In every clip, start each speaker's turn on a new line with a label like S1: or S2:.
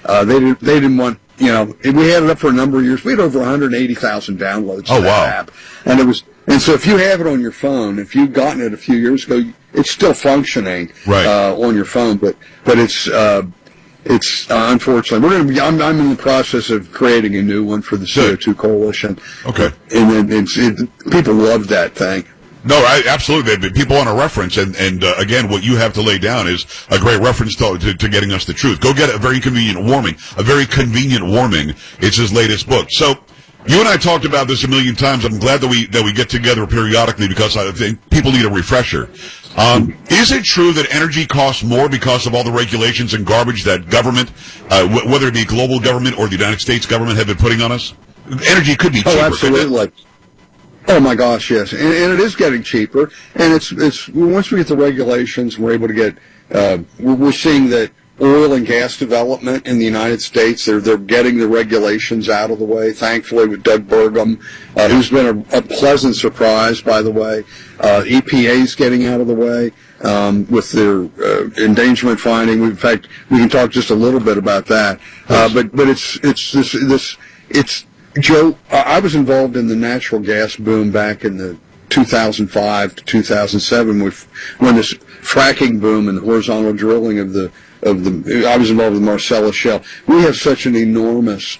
S1: They didn't want, we had it up for a number of years. We had over 180,000 downloads of that app. And so if you have it on your phone, if you've gotten it a few years ago, it's still functioning on your phone, but it's unfortunately I'm in the process of creating a new one for the CO2 Coalition.
S2: Okay.
S1: And people love that thing.
S2: No, absolutely. People want a reference, and again, what you have to lay down is a great reference to getting us the truth. Go get A Very Convenient Warming. It's his latest book. So, you and I talked about this a million times. I'm glad that we get together periodically because I think people need a refresher. Is it true that energy costs more because of all the regulations and garbage that government, whether it be global government or the United States government, have been putting on us? Energy could be cheaper.
S1: Oh, absolutely. Oh my gosh, yes, and it is getting cheaper. And it's once we get the regulations, we're able to get. We're seeing that oil and gas development in the United States, they're getting the regulations out of the way. Thankfully, with Doug Burgum, who's been a pleasant surprise, by the way. EPA's getting out of the way with their endangerment finding. In fact, we can talk just a little bit about that. But it's Joe, I was involved in the natural gas boom back in the 2005 to 2007 when this fracking boom and the horizontal drilling I was involved with the Marcellus Shale. We have such an enormous,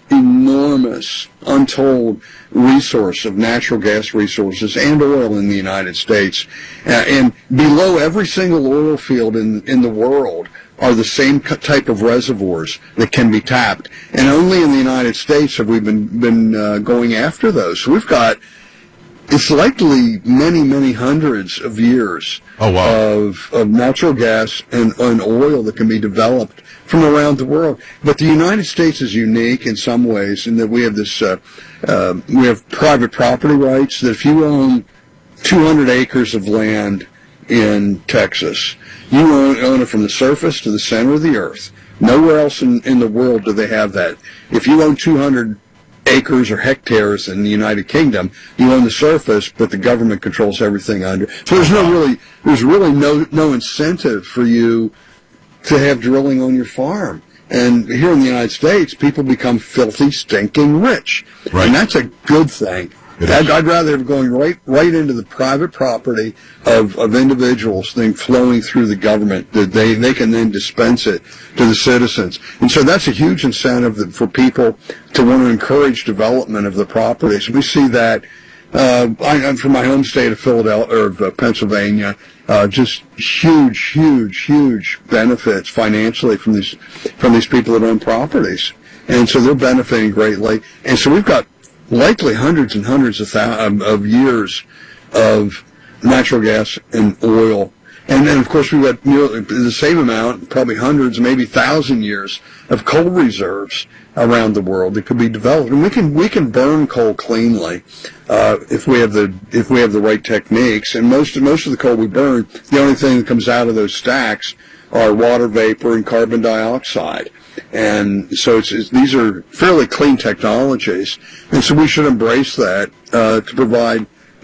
S1: untold resource of natural gas resources and oil in the United States. And below every single oil field in the world are the same type of reservoirs that can be tapped. And only in the United States have we been going after those. So we've got, it's likely many hundreds of years of natural gas and oil that can be developed from around the world. But the United States is unique in some ways in that we have this, we have private property rights that if you own 200 acres of land in Texas, you own it from the surface to the center of the earth. Nowhere else in the world do they have that. If you own 200 acres or hectares in the United Kingdom, you own the surface, but the government controls everything under. So there's really no incentive for you to have drilling on your farm. And here in the United States, people become filthy, stinking rich. Right. And that's a good thing. I'd rather have going right into the private property of individuals than flowing through the government that they can then dispense it to the citizens. And so that's a huge incentive for people to want to encourage development of the properties. We see that I'm from my home state of Pennsylvania. Just huge benefits financially from these people that own properties, and so they're benefiting greatly. And so we've got likely hundreds and hundreds of years of natural gas and oil. And then, of course, we've got nearly the same amount, probably hundreds, maybe 1,000 years of coal reserves around the world that could be developed. And we can burn coal cleanly if we have the right techniques. And most of the coal we burn, the only thing that comes out of those stacks are water vapor and carbon dioxide. And so these are fairly clean technologies, and so we should embrace that to provide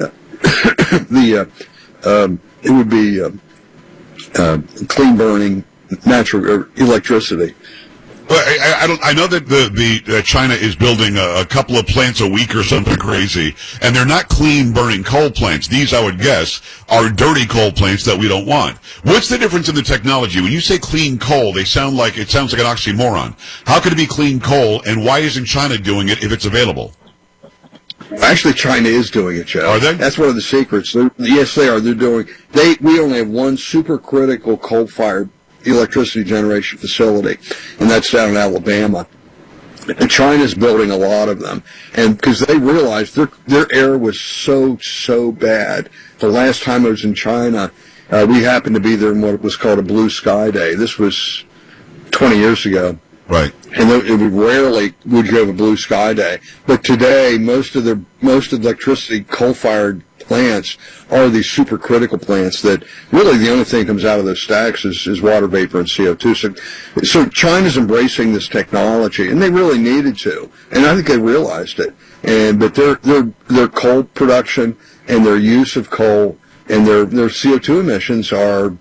S1: it would be clean burning natural electricity.
S2: I know that China is building a couple of plants a week or something crazy, and they're not clean burning coal plants. These, I would guess, are dirty coal plants that we don't want. What's the difference in the technology? When you say clean coal, it sounds like an oxymoron. How could it be clean coal, and why isn't China doing it if it's available?
S1: Actually, China is doing it, Joe.
S2: Are they?
S1: That's one of the secrets. Yes, they are. They're doing. We only have one supercritical coal-fired electricity generation facility, and that's down in Alabama. And China's building a lot of them, and because they realized their air was so bad. The last time I was in China, we happened to be there in what was called a blue sky day. This was 20 years ago.
S2: Right.
S1: And rarely would you have a blue sky day. But today, most of electricity coal-fired plants are these supercritical plants that really the only thing that comes out of those stacks is water vapor and CO2. So China's embracing this technology, and they really needed to. And I think they realized it. But their coal production and their use of coal and their CO2 emissions are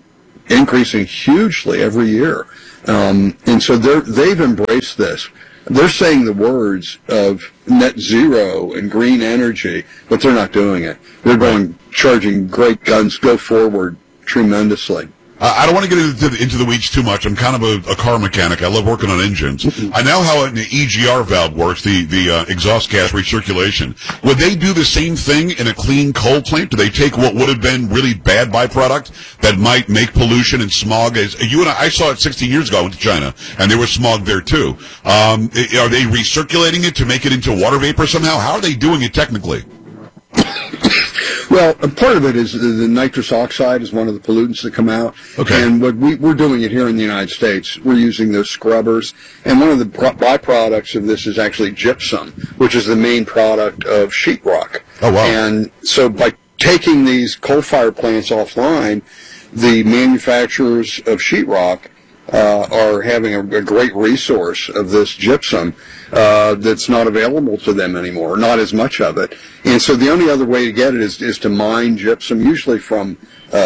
S1: increasing hugely every year. And so they've embraced this. They're saying the words of net zero and green energy, but they're not doing it. They're charging great guns, go forward tremendously.
S2: I don't want to get into the weeds too much. I'm kind of a car mechanic. I love working on engines. I know how an EGR valve works, the exhaust gas recirculation. Would they do the same thing in a clean coal plant? Do they take what would have been really bad byproduct that might make pollution and smog? You and I saw it 16 years ago. I went to China, and there was smog there too. Are they recirculating it to make it into water vapor somehow? How are they doing it technically?
S1: Well, part of it is the nitrous oxide is one of the pollutants that come out.
S2: Okay.
S1: And what we're doing it here in the United States. We're using those scrubbers. And one of the byproducts of this is actually gypsum, which is the main product of sheetrock.
S2: Oh, wow.
S1: And so by taking these coal-fired plants offline, the manufacturers of sheetrock are having a great resource of this gypsum that's not available to them anymore, not as much of it. And so the only other way to get it is to mine gypsum, usually from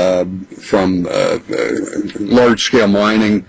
S1: large-scale mining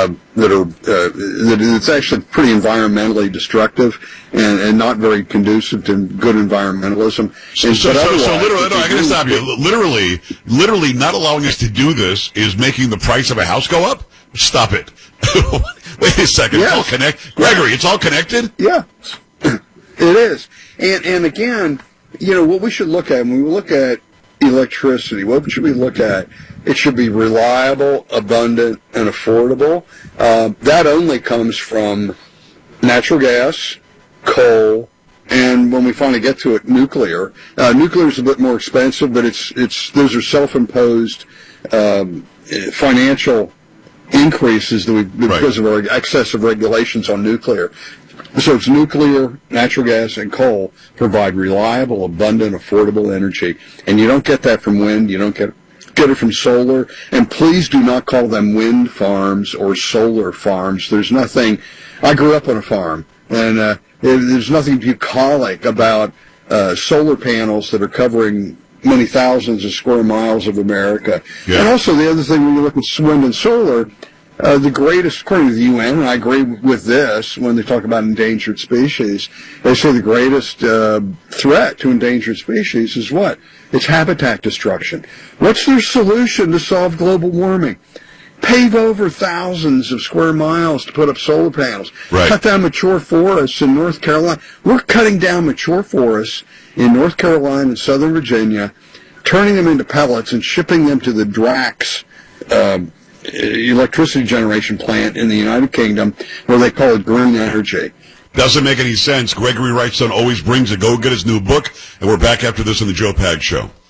S1: it's actually pretty environmentally destructive and not very conducive to good environmentalism.
S2: So literally, no, I got to stop you. Literally, not allowing us to do this is making the price of a house go up. Stop it. Wait a second.
S1: Yes.
S2: It's all connected. Gregory, it's all connected?
S1: Yeah, it is. And again, what we should look at when we look at electricity, what should we look at? It should be reliable, abundant, and affordable. That only comes from natural gas, coal, and when we finally get to it, nuclear. Nuclear is a bit more expensive, but those are self-imposed financial increases because of our excessive regulations on nuclear. So it's nuclear, natural gas, and coal provide reliable, abundant, affordable energy. And you don't get that from wind. You don't get it from solar. And please do not call them wind farms or solar farms. There's nothing. I grew up on a farm, and there's nothing bucolic about solar panels that are covering many thousands of square miles of America. Yeah. And also the other thing, when you look at wind and solar, the greatest, according to the UN, and I agree with this when they talk about endangered species, they say the greatest threat to endangered species is what? It's habitat destruction. What's their solution to solve global warming? Pave over thousands of square miles to put up solar panels.
S2: Right.
S1: Cut down mature forests in North Carolina. We're cutting down mature forests in North Carolina and Southern Virginia, turning them into pellets and shipping them to the Drax electricity generation plant in the United Kingdom, where they call it green energy.
S2: Doesn't make any sense. Gregory Wrightstone always brings it. Go get his new book, and we're back after this on the Joe Pags Show.